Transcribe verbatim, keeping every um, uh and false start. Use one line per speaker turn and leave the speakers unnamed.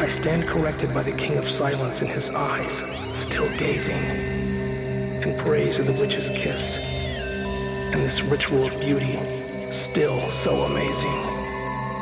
I stand corrected by the king of silence in his eyes, still gazing, in praise of the witch's kiss, and this ritual of beauty, still so amazing.